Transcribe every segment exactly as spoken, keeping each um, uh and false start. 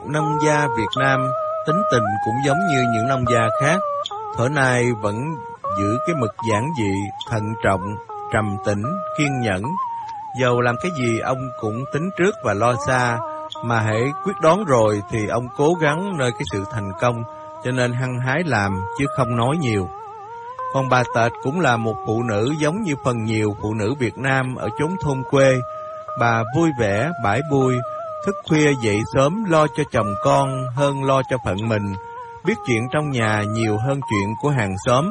nông gia Việt Nam, tính tình cũng giống như những nông gia khác. Thuở nay vẫn giữ cái mực giản dị, thận trọng, trầm tĩnh, kiên nhẫn. Dầu làm cái gì ông cũng tính trước và lo xa, mà hễ quyết đoán rồi thì ông cố gắng nơi cái sự thành công, cho nên hăng hái làm chứ không nói nhiều. Còn bà Tệt cũng là một phụ nữ giống như phần nhiều phụ nữ Việt Nam ở chốn thôn quê. Bà vui vẻ, bãi bvui, thức khuya dậy sớm lo cho chồng con hơn lo cho phận mình, biết chuyện trong nhà nhiều hơn chuyện của hàng xóm.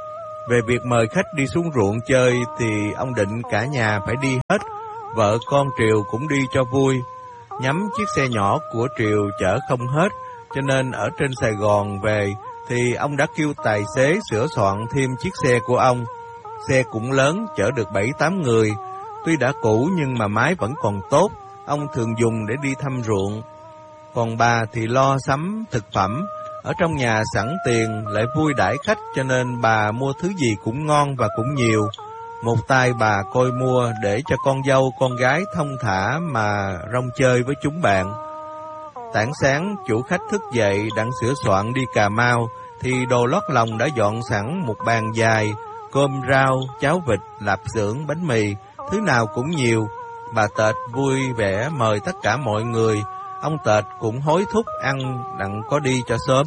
Về việc mời khách đi xuống ruộng chơi thì ông định cả nhà phải đi hết, vợ con Triều cũng đi cho vui. Nhắm chiếc xe nhỏ của Triều chở không hết, cho nên ở trên Sài Gòn về thì ông đã kêu tài xế sửa soạn thêm chiếc xe của ông. Xe cũng lớn, chở được bảy tám người. Tuy đã cũ nhưng mà máy vẫn còn tốt, ông thường dùng để đi thăm ruộng. Còn bà thì lo sắm thực phẩm, ở trong nhà sẵn tiền lại vui đãi khách, cho nên bà mua thứ gì cũng ngon và cũng nhiều. Một tay bà coi mua để cho con dâu con gái thông thả mà rong chơi với chúng bạn. Tảng sáng chủ khách thức dậy đặng sửa soạn đi Cà Mau thì đồ lót lòng đã dọn sẵn một bàn dài, cơm rau, cháo vịt, lạp xưởng, bánh mì, thứ nào cũng nhiều. Bà Tệt vui vẻ mời tất cả mọi người. Ông Tệt cũng hối thúc ăn đặng có đi cho sớm.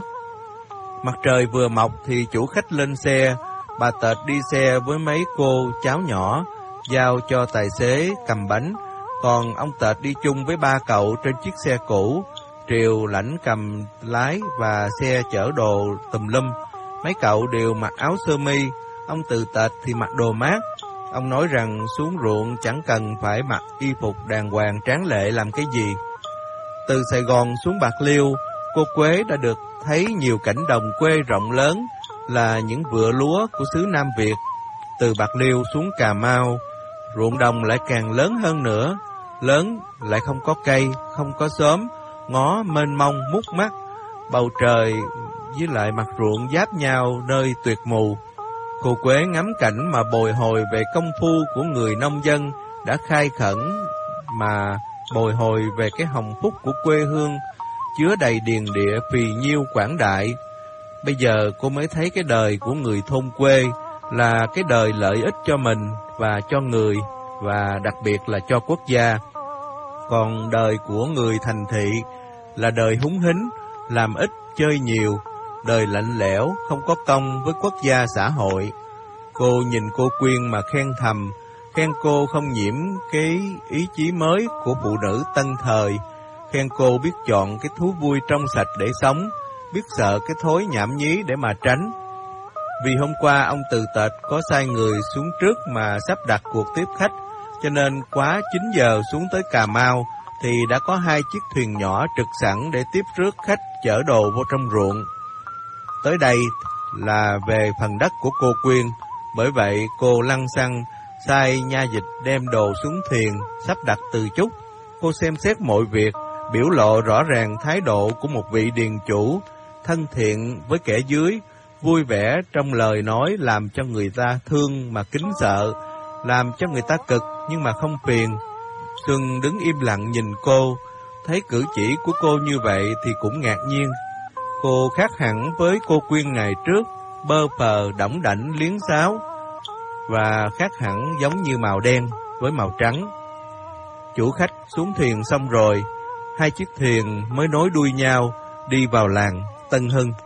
Mặt trời vừa mọc thì chủ khách lên xe. Bà Tệt đi xe với mấy cô cháu nhỏ, giao cho tài xế cầm bánh. Còn ông Tệt đi chung với ba cậu trên chiếc xe cũ. Triều lãnh cầm lái và xe chở đồ tùm lum. Mấy cậu đều mặc áo sơ mi, ông Từ Tệt thì mặc đồ mát. Ông nói rằng xuống ruộng chẳng cần phải mặc y phục đàng hoàng tráng lệ làm cái gì. Từ Sài Gòn xuống Bạc Liêu, cô Quế đã được thấy nhiều cảnh đồng quê rộng lớn là những vựa lúa của xứ Nam Việt. Từ Bạc Liêu xuống Cà Mau, ruộng đồng lại càng lớn hơn nữa. Lớn lại không có cây, không có xóm, ngó mênh mông mút mắt, bầu trời với lại mặt ruộng giáp nhau nơi tuyệt mù. Cô Quế ngắm cảnh mà bồi hồi về công phu của người nông dân đã khai khẩn, mà bồi hồi về cái hồng phúc của quê hương chứa đầy điền địa phì nhiêu quảng đại. Bây giờ cô mới thấy cái đời của người thôn quê là cái đời lợi ích cho mình và cho người, và đặc biệt là cho quốc gia. Còn đời của người thành thị là đời húng hính, làm ít chơi nhiều, đời lạnh lẽo, không có công với quốc gia xã hội. Cô nhìn cô Quyên mà khen thầm, khen cô không nhiễm cái ý chí mới của phụ nữ tân thời, khen cô biết chọn cái thú vui trong sạch để sống, biết sợ cái thối nhảm nhí để mà tránh. Vì hôm qua ông Từ Tệt có sai người xuống trước mà sắp đặt cuộc tiếp khách, cho nên quá chín giờ xuống tới Cà Mau thì đã có hai chiếc thuyền nhỏ trực sẵn để tiếp rước khách chở đồ vô trong ruộng. Tới đây là về phần đất của cô Quyên, bởi vậy cô lăng xăng sai nha dịch đem đồ xuống thuyền, sắp đặt từ chút. Cô xem xét mọi việc, biểu lộ rõ ràng thái độ của một vị điền chủ, thân thiện với kẻ dưới, vui vẻ trong lời nói, làm cho người ta thương mà kính sợ, làm cho người ta cực nhưng mà không phiền. Xuân đứng im lặng nhìn cô, thấy cử chỉ của cô như vậy thì cũng ngạc nhiên. Cô khác hẳn với cô Quyên ngày trước, bơ phờ, đỏng đảnh, liến xáo, và khác hẳn giống như màu đen với màu trắng. Chủ khách xuống thuyền xong rồi, hai chiếc thuyền mới nối đuôi nhau đi vào làng Tân Hưng.